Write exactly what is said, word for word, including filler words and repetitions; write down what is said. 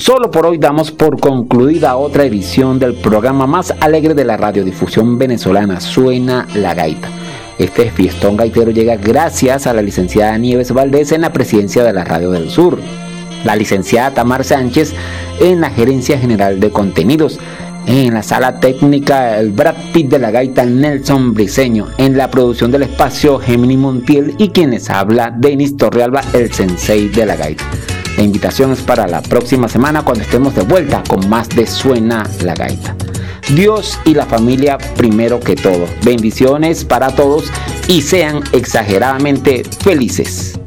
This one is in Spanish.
Solo por hoy damos por concluida otra edición del programa más alegre de la radiodifusión venezolana, Suena la Gaita. Este fiestón gaitero llega gracias a la licenciada Nieves Valdés en la presidencia de la Radio del Sur, la licenciada Tamar Sánchez en la gerencia general de contenidos, en la sala técnica el Brad Pitt de la gaita Nelson Briceño, en la producción del espacio Gemini Montiel y quienes habla Denis Torrealba, el sensei de la gaita. La invitación es para la próxima semana cuando estemos de vuelta con más de Suena la Gaita. Dios y la familia primero que todo. Bendiciones para todos y sean exageradamente felices.